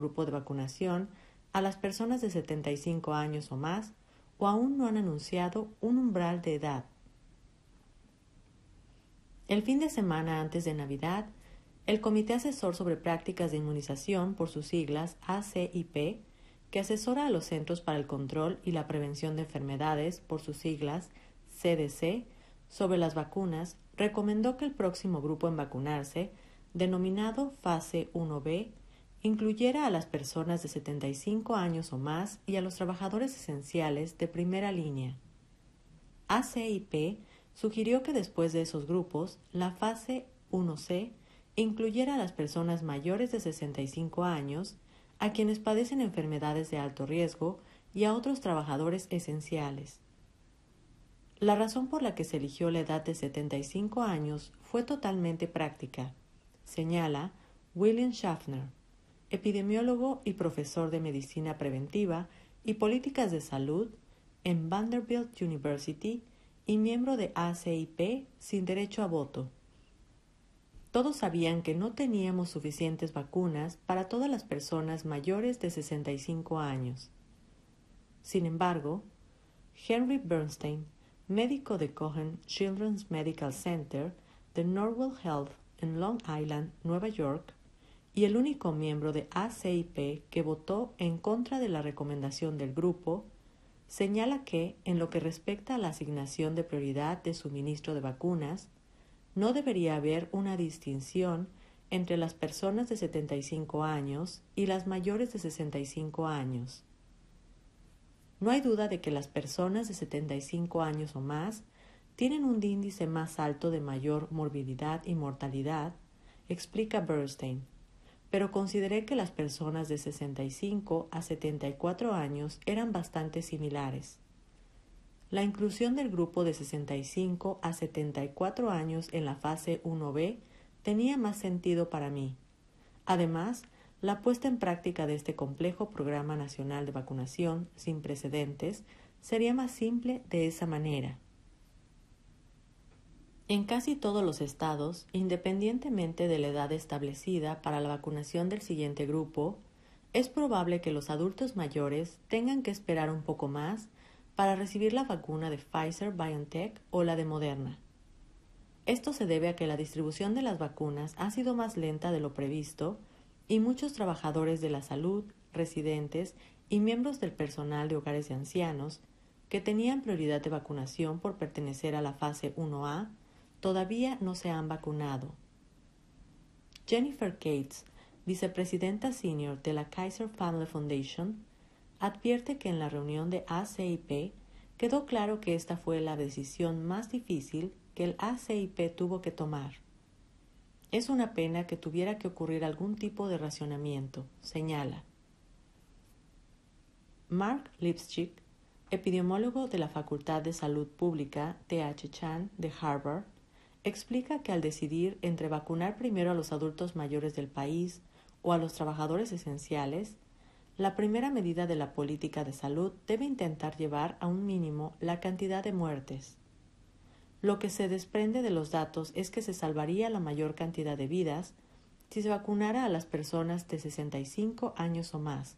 grupo de vacunación a las personas de 75 años o más, o aún no han anunciado un umbral de edad. El fin de semana antes de Navidad, el Comité Asesor sobre Prácticas de Inmunización, por sus siglas ACIP, que asesora a los Centros para el Control y la Prevención de Enfermedades, por sus siglas CDC, sobre las vacunas, recomendó que el próximo grupo en vacunarse, denominado Fase 1B, incluyera a las personas de 75 años o más y a los trabajadores esenciales de primera línea. ACIP sugirió que después de esos grupos, la Fase 1C incluyera a las personas mayores de 65 años, a quienes padecen enfermedades de alto riesgo y a otros trabajadores esenciales. La razón por la que se eligió la edad de 75 años fue totalmente práctica, señala William Schaffner, epidemiólogo y profesor de medicina preventiva y políticas de salud en Vanderbilt University y miembro de ACIP sin derecho a voto. Todos sabían que no teníamos suficientes vacunas para todas las personas mayores de 65 años. Sin embargo, Henry Bernstein, médico de Cohen Children's Medical Center de Norwell Health en Long Island, Nueva York, y el único miembro de ACIP que votó en contra de la recomendación del grupo, señala que, en lo que respecta a la asignación de prioridad de suministro de vacunas, no debería haber una distinción entre las personas de 75 años y las mayores de 65 años. No hay duda de que las personas de 75 años o más tienen un índice más alto de mayor morbilidad y mortalidad, explica Bernstein, pero consideré que las personas de 65 a 74 años eran bastante similares. La inclusión del grupo de 65 a 74 años en la fase 1B tenía más sentido para mí. Además, la puesta en práctica de este complejo programa nacional de vacunación sin precedentes sería más simple de esa manera. En casi todos los estados, independientemente de la edad establecida para la vacunación del siguiente grupo, es probable que los adultos mayores tengan que esperar un poco más para recibir la vacuna de Pfizer-BioNTech o la de Moderna. Esto se debe a que la distribución de las vacunas ha sido más lenta de lo previsto y muchos trabajadores de la salud, residentes y miembros del personal de hogares de ancianos que tenían prioridad de vacunación por pertenecer a la fase 1A todavía no se han vacunado. Jennifer Cates, vicepresidenta senior de la Kaiser Family Foundation, advierte que en la reunión de ACIP quedó claro que esta fue la decisión más difícil que el ACIP tuvo que tomar. Es una pena que tuviera que ocurrir algún tipo de racionamiento, señala. Mark Lipschick, epidemiólogo de la Facultad de Salud Pública T.H. Chan de Harvard, explica que al decidir entre vacunar primero a los adultos mayores del país o a los trabajadores esenciales, la primera medida de la política de salud debe intentar llevar a un mínimo la cantidad de muertes. Lo que se desprende de los datos es que se salvaría la mayor cantidad de vidas si se vacunara a las personas de 65 años o más.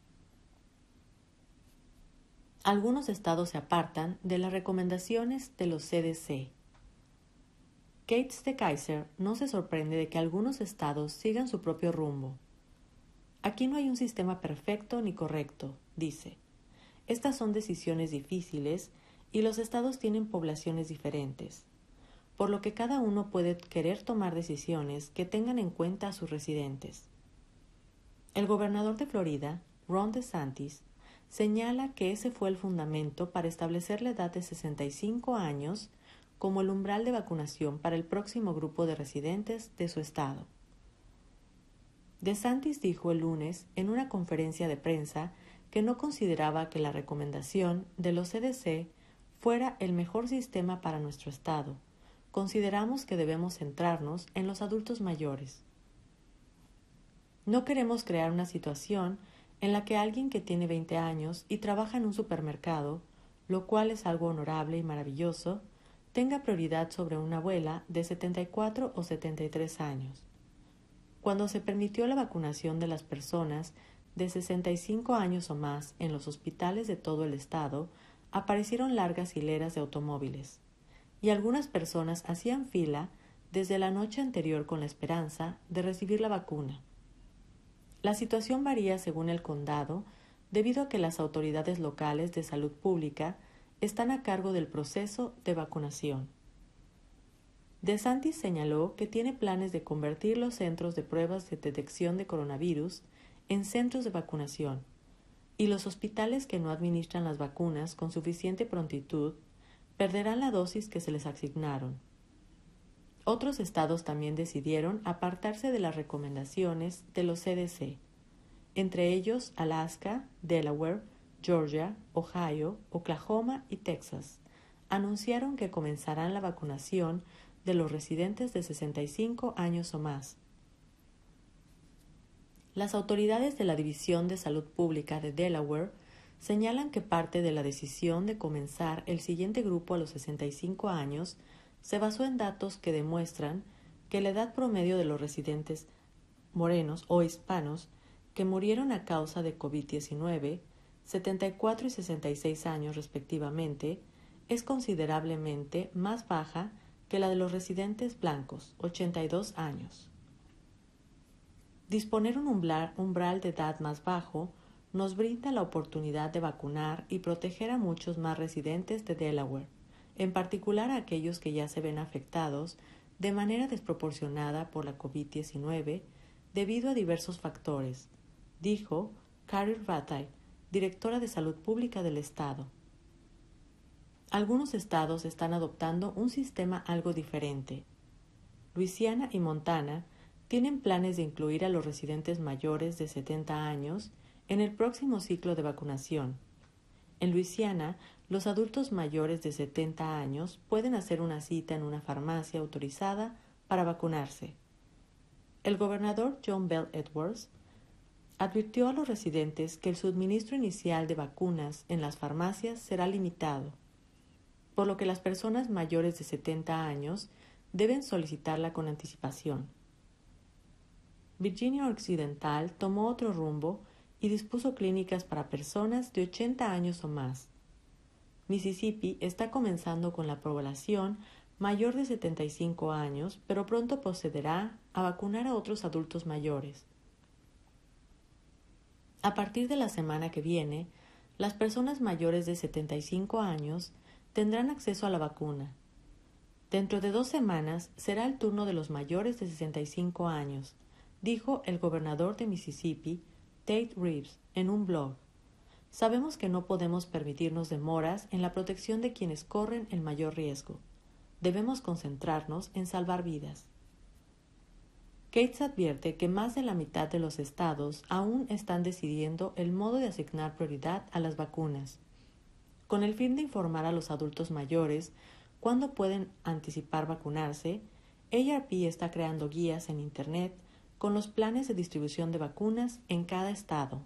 Algunos estados se apartan de las recomendaciones de los CDC. Cates de Kaiser no se sorprende de que algunos estados sigan su propio rumbo. Aquí no hay un sistema perfecto ni correcto, dice. Estas son decisiones difíciles y los estados tienen poblaciones diferentes, por lo que cada uno puede querer tomar decisiones que tengan en cuenta a sus residentes. El gobernador de Florida, Ron DeSantis, señala que ese fue el fundamento para establecer la edad de 65 años como el umbral de vacunación para el próximo grupo de residentes de su estado. DeSantis dijo el lunes en una conferencia de prensa que no consideraba que la recomendación de los CDC fuera el mejor sistema para nuestro estado. Consideramos que debemos centrarnos en los adultos mayores. No queremos crear una situación en la que alguien que tiene 20 años y trabaja en un supermercado, lo cual es algo honorable y maravilloso, tenga prioridad sobre una abuela de 74 o 73 años. Cuando se permitió la vacunación de las personas de 65 años o más en los hospitales de todo el estado, aparecieron largas hileras de automóviles, y algunas personas hacían fila desde la noche anterior con la esperanza de recibir la vacuna. La situación varía según el condado, debido a que las autoridades locales de salud pública están a cargo del proceso de vacunación. DeSantis señaló que tiene planes de convertir los centros de pruebas de detección de coronavirus en centros de vacunación, y los hospitales que no administran las vacunas con suficiente prontitud perderán la dosis que se les asignaron. Otros estados también decidieron apartarse de las recomendaciones de los CDC, entre ellos Alaska, Delaware, Georgia, Ohio, Oklahoma y Texas. Anunciaron que comenzarán la vacunación de los residentes de 65 años o más. Las autoridades de la División de Salud Pública de Delaware señalan que parte de la decisión de comenzar el siguiente grupo a los 65 años se basó en datos que demuestran que la edad promedio de los residentes morenos o hispanos que murieron a causa de COVID-19, 74 y 66 años respectivamente, es considerablemente más baja que la de los residentes blancos, 82 años. Disponer un umbral de edad más bajo nos brinda la oportunidad de vacunar y proteger a muchos más residentes de Delaware, en particular a aquellos que ya se ven afectados de manera desproporcionada por la COVID-19 debido a diversos factores, dijo Carol Rattay, directora de Salud Pública del estado. Algunos estados están adoptando un sistema algo diferente. Luisiana y Montana tienen planes de incluir a los residentes mayores de 70 años en el próximo ciclo de vacunación. En Luisiana, los adultos mayores de 70 años pueden hacer una cita en una farmacia autorizada para vacunarse. El gobernador John Bel Edwards advirtió a los residentes que el suministro inicial de vacunas en las farmacias será limitado, por lo que las personas mayores de 70 años deben solicitarla con anticipación. Virginia Occidental tomó otro rumbo y dispuso clínicas para personas de 80 años o más. Mississippi está comenzando con la población mayor de 75 años, pero pronto procederá a vacunar a otros adultos mayores. A partir de la semana que viene, las personas mayores de 75 años tendrán acceso a la vacuna. Dentro de 2 semanas será el turno de los mayores de 65 años, dijo el gobernador de Mississippi, Tate Reeves, en un blog. Sabemos que no podemos permitirnos demoras en la protección de quienes corren el mayor riesgo. Debemos concentrarnos en salvar vidas. Gates advierte que más de la mitad de los estados aún están decidiendo el modo de asignar prioridad a las vacunas, con el fin de informar a los adultos mayores cuándo pueden anticipar vacunarse. AARP está creando guías en Internet con los planes de distribución de vacunas en cada estado.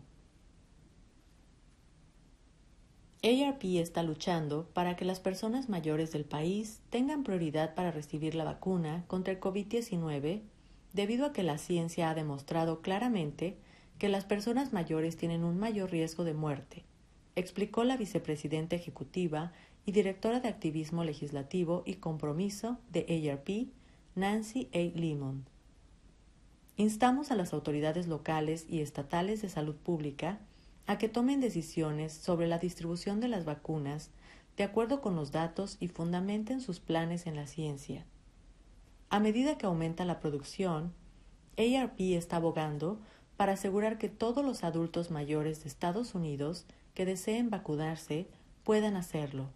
AARP está luchando para que las personas mayores del país tengan prioridad para recibir la vacuna contra el COVID-19, debido a que la ciencia ha demostrado claramente que las personas mayores tienen un mayor riesgo de muerte, explicó la vicepresidenta ejecutiva y directora de activismo legislativo y compromiso de AARP, Nancy A. Lemon. Instamos a las autoridades locales y estatales de salud pública a que tomen decisiones sobre la distribución de las vacunas de acuerdo con los datos y fundamenten sus planes en la ciencia. A medida que aumenta la producción, AARP está abogando para asegurar que todos los adultos mayores de Estados Unidos que deseen vacunarse puedan hacerlo.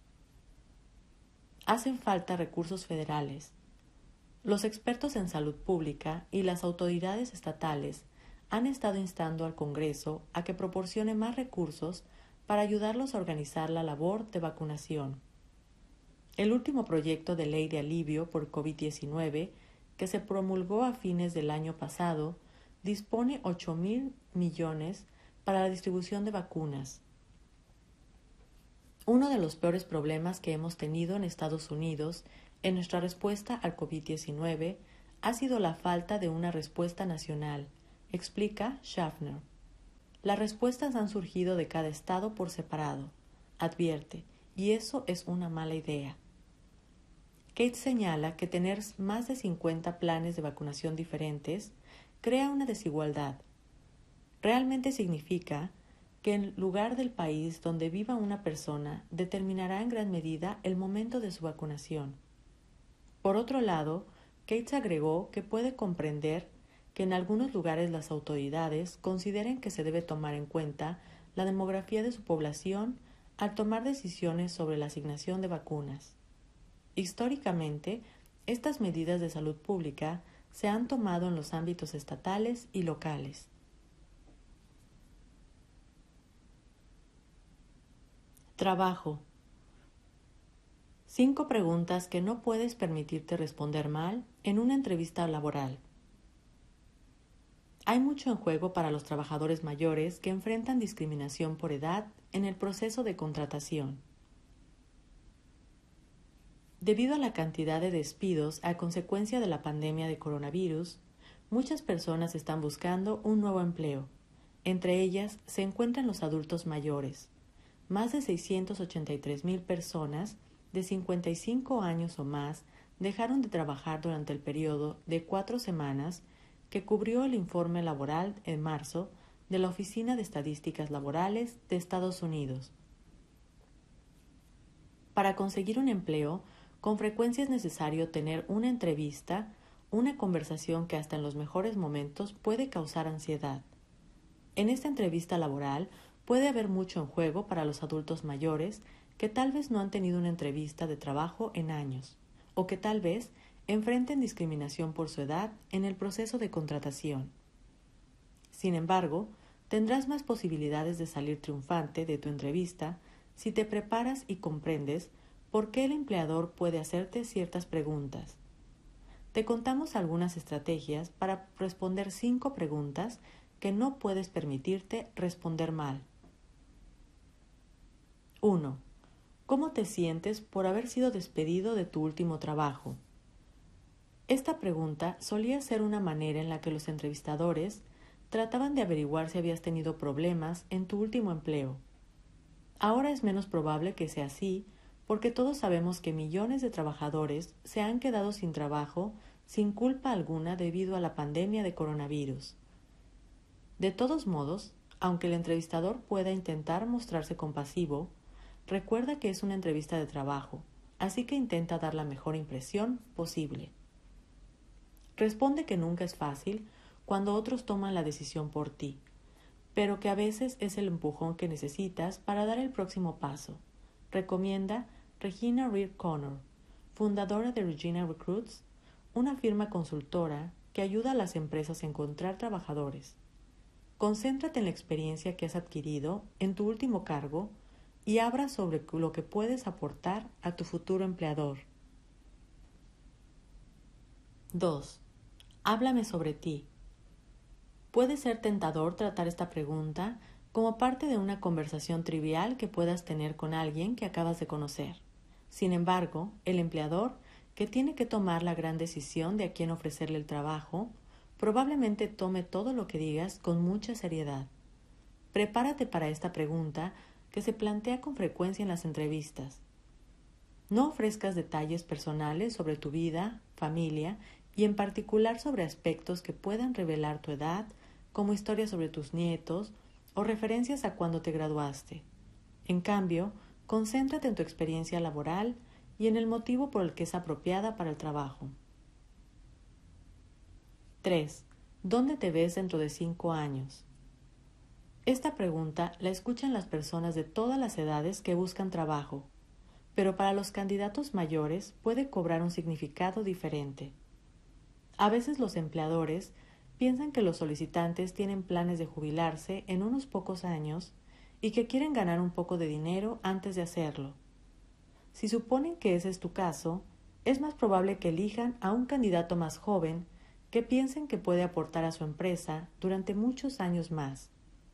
Hacen falta recursos federales. Los expertos en salud pública y las autoridades estatales han estado instando al Congreso a que proporcione más recursos para ayudarlos a organizar la labor de vacunación. El último proyecto de ley de alivio por COVID-19, que se promulgó a fines del año pasado, dispone $8,000 millones para la distribución de vacunas. Uno de los peores problemas que hemos tenido en Estados Unidos en nuestra respuesta al COVID-19 ha sido la falta de una respuesta nacional, explica Schaffner. Las respuestas han surgido de cada estado por separado, advierte, y eso es una mala idea. Kate señala que tener más de 50 planes de vacunación diferentes crea una desigualdad. Realmente significa que el lugar del país donde viva una persona determinará en gran medida el momento de su vacunación. Por otro lado, Cates agregó que puede comprender que en algunos lugares las autoridades consideren que se debe tomar en cuenta la demografía de su población al tomar decisiones sobre la asignación de vacunas. Históricamente, estas medidas de salud pública se han tomado en los ámbitos estatales y locales. Trabajo. 5 preguntas que no puedes permitirte responder mal en una entrevista laboral. Hay mucho en juego para los trabajadores mayores que enfrentan discriminación por edad en el proceso de contratación. Debido a la cantidad de despidos a consecuencia de la pandemia de coronavirus, muchas personas están buscando un nuevo empleo. Entre ellas se encuentran los adultos mayores. Más de 683,000 personas de 55 años o más dejaron de trabajar durante el periodo de 4 semanas que cubrió el informe laboral en marzo de la Oficina de Estadísticas Laborales de Estados Unidos. Para conseguir un empleo, con frecuencia es necesario tener una entrevista, una conversación que hasta en los mejores momentos puede causar ansiedad. En esta entrevista laboral puede haber mucho en juego para los adultos mayores que tal vez no han tenido una entrevista de trabajo en años, o que tal vez enfrenten discriminación por su edad en el proceso de contratación. Sin embargo, tendrás más posibilidades de salir triunfante de tu entrevista si te preparas y comprendes por qué el empleador puede hacerte ciertas preguntas. Te contamos algunas estrategias para responder 5 preguntas que no puedes permitirte responder mal. 1. ¿Cómo te sientes por haber sido despedido de tu último trabajo? Esta pregunta solía ser una manera en la que los entrevistadores trataban de averiguar si habías tenido problemas en tu último empleo. Ahora es menos probable que sea así, porque todos sabemos que millones de trabajadores se han quedado sin trabajo sin culpa alguna debido a la pandemia de coronavirus. De todos modos, aunque el entrevistador pueda intentar mostrarse compasivo, recuerda que es una entrevista de trabajo, así que intenta dar la mejor impresión posible. Responde que nunca es fácil cuando otros toman la decisión por ti, pero que a veces es el empujón que necesitas para dar el próximo paso. Recomienda Regina Reed Connor, fundadora de Regina Recruits, una firma consultora que ayuda a las empresas a encontrar trabajadores. Concéntrate en la experiencia que has adquirido en tu último cargo y habla sobre lo que puedes aportar a tu futuro empleador. 2. Háblame sobre ti. Puede ser tentador tratar esta pregunta como parte de una conversación trivial que puedas tener con alguien que acabas de conocer. Sin embargo, el empleador, que tiene que tomar la gran decisión de a quién ofrecerle el trabajo, probablemente tome todo lo que digas con mucha seriedad. Prepárate para esta pregunta que se plantea con frecuencia en las entrevistas. No ofrezcas detalles personales sobre tu vida, familia y en particular sobre aspectos que puedan revelar tu edad, como historias sobre tus nietos o referencias a cuando te graduaste. En cambio, concéntrate en tu experiencia laboral y en el motivo por el que es apropiada para el trabajo. 3. ¿Dónde te ves dentro de 5 años? Esta pregunta la escuchan las personas de todas las edades que buscan trabajo, pero para los candidatos mayores puede cobrar un significado diferente. A veces los empleadores piensan que los solicitantes tienen planes de jubilarse en unos pocos años y que quieren ganar un poco de dinero antes de hacerlo. Si suponen que ese es tu caso, es más probable que elijan a un candidato más joven que piensen que puede aportar a su empresa durante muchos años más.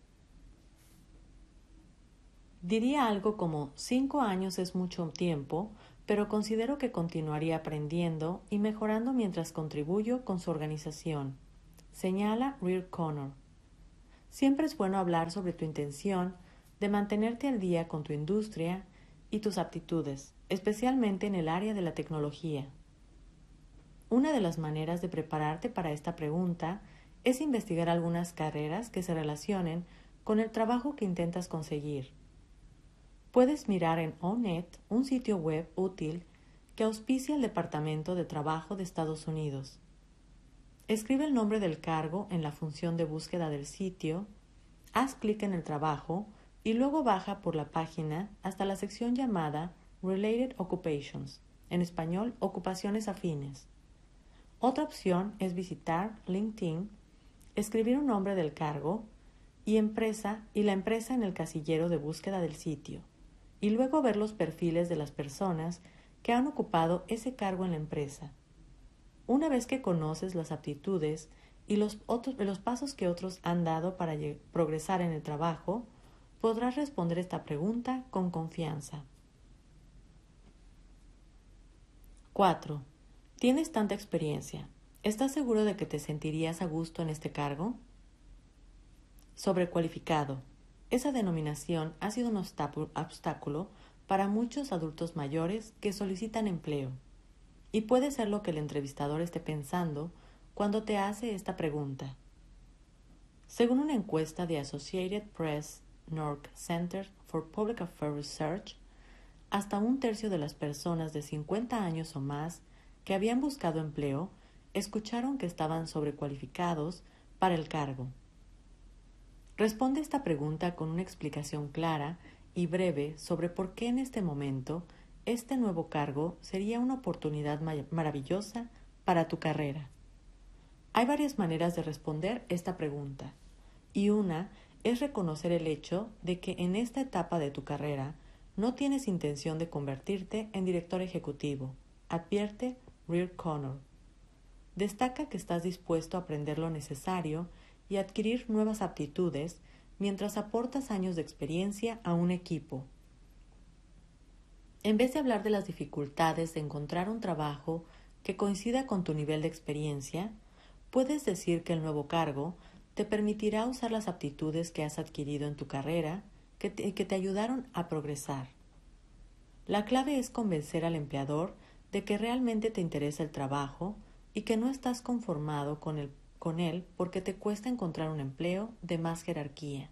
Diría algo como 5 años es mucho tiempo, pero considero que continuaría aprendiendo y mejorando mientras contribuyo con su organización, señala Reed Connor. Siempre es bueno hablar sobre tu intención de mantenerte al día con tu industria y tus aptitudes, especialmente en el área de la tecnología. Una de las maneras de prepararte para esta pregunta es investigar algunas carreras que se relacionen con el trabajo que intentas conseguir. Puedes mirar en ONET, un sitio web útil que auspicia el Departamento de Trabajo de Estados Unidos. Escribe el nombre del cargo en la función de búsqueda del sitio, haz clic en el trabajo y luego baja por la página hasta la sección llamada Related Occupations, en español, ocupaciones afines. Otra opción es visitar LinkedIn, escribir un nombre del cargo y la empresa en el casillero de búsqueda del sitio, y luego ver los perfiles de las personas que han ocupado ese cargo en la empresa. Una vez que conoces las aptitudes y los pasos que otros han dado para progresar en el trabajo, podrás responder esta pregunta con confianza. 4. ¿Tienes tanta experiencia? ¿Estás seguro de que te sentirías a gusto en este cargo? Sobrecualificado. Esa denominación ha sido un obstáculo para muchos adultos mayores que solicitan empleo, y puede ser lo que el entrevistador esté pensando cuando te hace esta pregunta. Según una encuesta de Associated Press NORC Center for Public Affairs Research, hasta 1/3 de las personas de 50 años o más que habían buscado empleo escucharon que estaban sobrecualificados para el cargo. Responde esta pregunta con una explicación clara y breve sobre por qué en este momento este nuevo cargo sería una oportunidad maravillosa para tu carrera. Hay varias maneras de responder esta pregunta, y una es reconocer el hecho de que en esta etapa de tu carrera no tienes intención de convertirte en director ejecutivo, advierte Rear Connor. Destaca que estás dispuesto a aprender lo necesario y adquirir nuevas aptitudes mientras aportas años de experiencia a un equipo. En vez de hablar de las dificultades de encontrar un trabajo que coincida con tu nivel de experiencia, puedes decir que el nuevo cargo te permitirá usar las aptitudes que has adquirido en tu carrera que te ayudaron a progresar. La clave es convencer al empleador de que realmente te interesa el trabajo y que no estás conformado con él porque te cuesta encontrar un empleo de más jerarquía.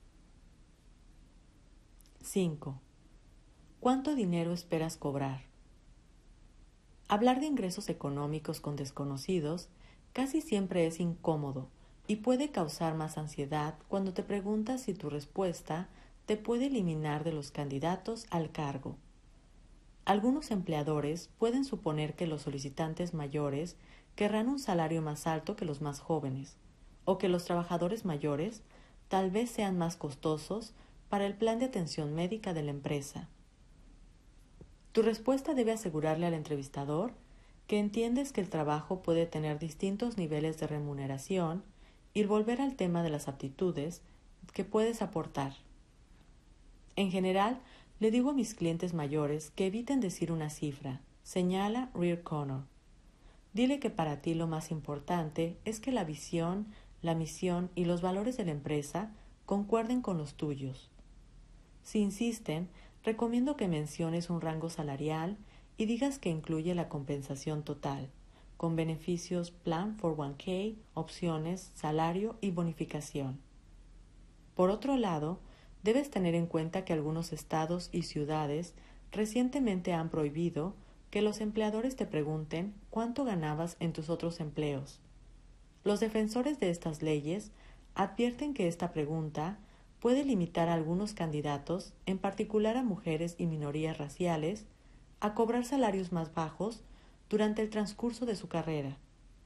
5. ¿Cuánto dinero esperas cobrar? Hablar de ingresos económicos con desconocidos casi siempre es incómodo y puede causar más ansiedad cuando te preguntas si tu respuesta te puede eliminar de los candidatos al cargo. Algunos empleadores pueden suponer que los solicitantes mayores querrán un salario más alto que los más jóvenes, o que los trabajadores mayores tal vez sean más costosos para el plan de atención médica de la empresa. Tu respuesta debe asegurarle al entrevistador que entiendes que el trabajo puede tener distintos niveles de remuneración y volver al tema de las aptitudes que puedes aportar. En general, le digo a mis clientes mayores que eviten decir una cifra, señala Rear Connor. Dile que para ti lo más importante es que la visión, la misión y los valores de la empresa concuerden con los tuyos. Si insisten, recomiendo que menciones un rango salarial y digas que incluye la compensación total, con beneficios plan 401k, opciones, salario y bonificación. Por otro lado, debes tener en cuenta que algunos estados y ciudades recientemente han prohibido que los empleadores te pregunten cuánto ganabas en tus otros empleos. Los defensores de estas leyes advierten que esta pregunta puede limitar a algunos candidatos, en particular a mujeres y minorías raciales, a cobrar salarios más bajos durante el transcurso de su carrera.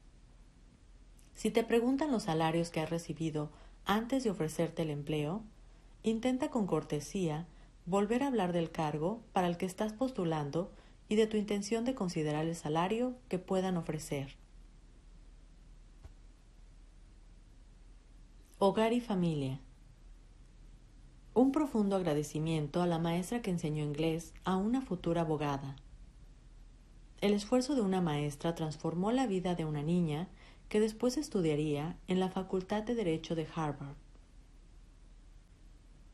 Si te preguntan los salarios que has recibido antes de ofrecerte el empleo, intenta con cortesía volver a hablar del cargo para el que estás postulando y de tu intención de considerar el salario que puedan ofrecer. Hogar y familia. Un profundo agradecimiento a la maestra que enseñó inglés a una futura abogada. El esfuerzo de una maestra transformó la vida de una niña que después estudiaría en la Facultad de Derecho de Harvard.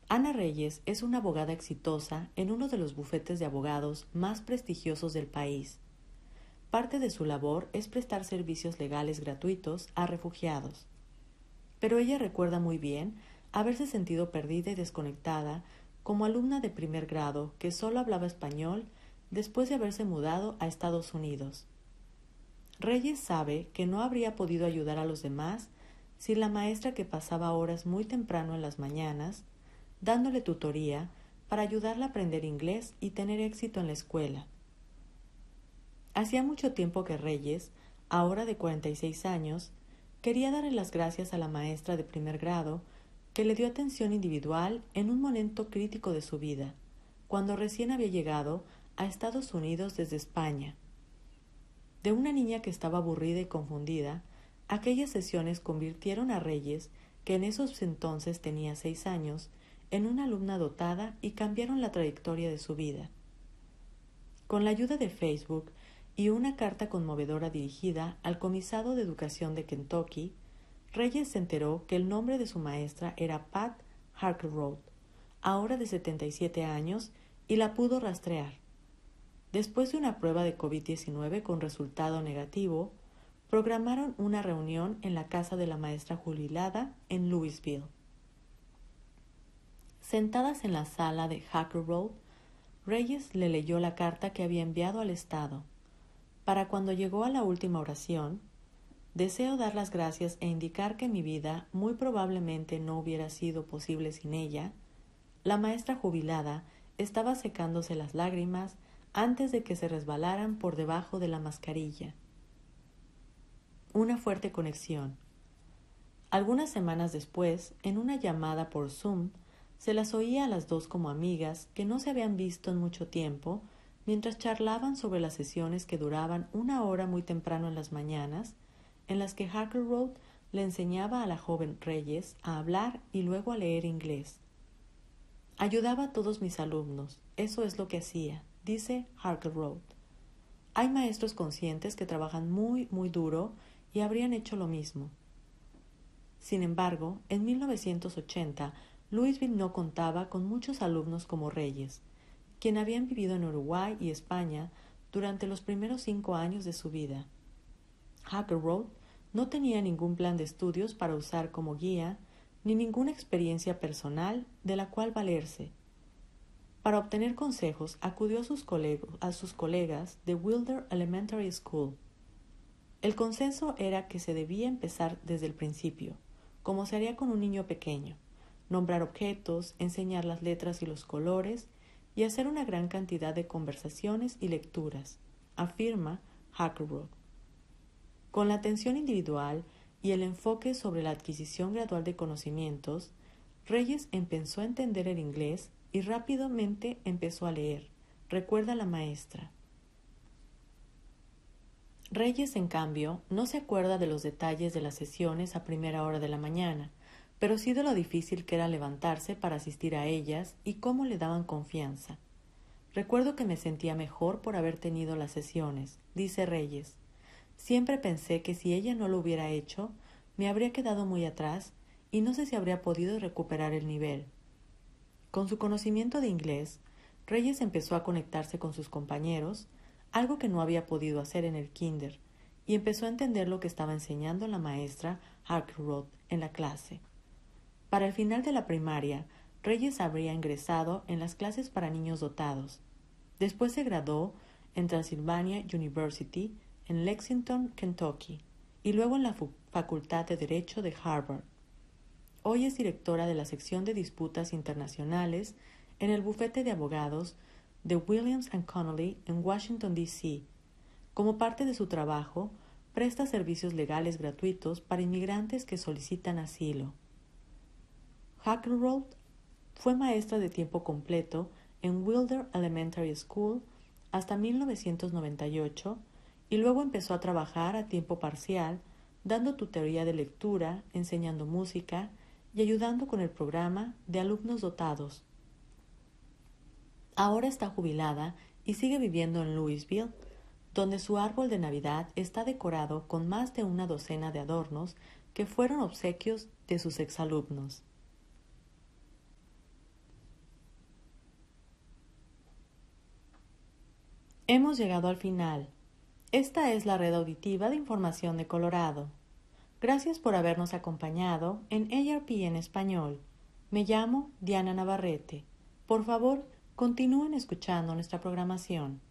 Ana Reyes es una abogada exitosa en uno de los bufetes de abogados más prestigiosos del país. Parte de su labor es prestar servicios legales gratuitos a refugiados. Pero ella recuerda muy bien haberse sentido perdida y desconectada como alumna de primer grado que solo hablaba español después de haberse mudado a Estados Unidos. Reyes sabe que no habría podido ayudar a los demás sin la maestra que pasaba horas muy temprano en las mañanas, dándole tutoría para ayudarla a aprender inglés y tener éxito en la escuela. Hacía mucho tiempo que Reyes, ahora de 46 años, quería darle las gracias a la maestra de primer grado que le dio atención individual en un momento crítico de su vida, cuando recién había llegado a Estados Unidos desde España. De una niña que estaba aburrida y confundida, aquellas sesiones convirtieron a Reyes, que en esos entonces tenía 6 años, en una alumna dotada y cambiaron la trayectoria de su vida. Con la ayuda de Facebook y una carta conmovedora dirigida al comisado de educación de Kentucky, Reyes se enteró que el nombre de su maestra era Pat Harkleroad, ahora de 77 años, y la pudo rastrear. Después de una prueba de COVID-19 con resultado negativo, programaron una reunión en la casa de la maestra jubilada en Louisville. Sentadas en la sala de Harkleroad, Reyes le leyó la carta que había enviado al Estado. Para cuando llegó a la última oración, deseo dar las gracias e indicar que mi vida muy probablemente no hubiera sido posible sin ella. La maestra jubilada estaba secándose las lágrimas antes de que se resbalaran por debajo de la mascarilla. Una fuerte conexión. Algunas semanas después, en una llamada por Zoom, se las oía a las dos como amigas que no se habían visto en mucho tiempo, mientras charlaban sobre las sesiones que duraban 1 hora muy temprano en las mañanas, en las que Harkleroad le enseñaba a la joven Reyes a hablar y luego a leer inglés. Ayudaba a todos mis alumnos, eso es lo que hacía, dice Harkleroad. Hay maestros conscientes que trabajan muy, muy duro y habrían hecho lo mismo. Sin embargo, en 1980, Louisville no contaba con muchos alumnos como Reyes, quien habían vivido en Uruguay y España durante los primeros 5 años de su vida. Harkleroad no tenía ningún plan de estudios para usar como guía, ni ninguna experiencia personal de la cual valerse. Para obtener consejos, acudió a sus colegas de Wilder Elementary School. El consenso era que se debía empezar desde el principio, como se haría con un niño pequeño, nombrar objetos, enseñar las letras y los colores, y hacer una gran cantidad de conversaciones y lecturas, afirma Harkleroad. Con la atención individual y el enfoque sobre la adquisición gradual de conocimientos, Reyes empezó a entender el inglés y rápidamente empezó a leer, recuerda la maestra. Reyes, en cambio, no se acuerda de los detalles de las sesiones a primera hora de la mañana, pero sí de lo difícil que era levantarse para asistir a ellas y cómo le daban confianza. Recuerdo que me sentía mejor por haber tenido las sesiones, dice Reyes. Siempre pensé que si ella no lo hubiera hecho, me habría quedado muy atrás y no sé si habría podido recuperar el nivel. Con su conocimiento de inglés, Reyes empezó a conectarse con sus compañeros, algo que no había podido hacer en el kinder, y empezó a entender lo que estaba enseñando la maestra Harkleroad en la clase. Para el final de la primaria, Reyes habría ingresado en las clases para niños dotados. Después se graduó en Transylvania University, en Lexington, Kentucky, y luego en la Facultad de Derecho de Harvard. Hoy es directora de la sección de disputas internacionales en el bufete de abogados de Williams & Connolly en Washington, D.C. Como parte de su trabajo, presta servicios legales gratuitos para inmigrantes que solicitan asilo. Harkleroad fue maestra de tiempo completo en Wilder Elementary School hasta 1998 y luego empezó a trabajar a tiempo parcial, dando tutoría de lectura, enseñando música y ayudando con el programa de alumnos dotados. Ahora está jubilada y sigue viviendo en Louisville, donde su árbol de Navidad está decorado con más de una docena de adornos que fueron obsequios de sus exalumnos. Hemos llegado al final. Esta es la red auditiva de información de Colorado. Gracias por habernos acompañado en ARP en español. Me llamo Diana Navarrete. Por favor, continúen escuchando nuestra programación.